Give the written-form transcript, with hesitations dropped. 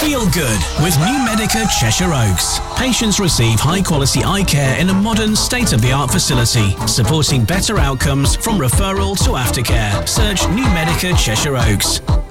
Feel good with New Medica Cheshire Oaks. Patients receive high-quality eye care in a modern, state-of-the-art facility, supporting better outcomes from referral to aftercare. Search New Medica Cheshire Oaks.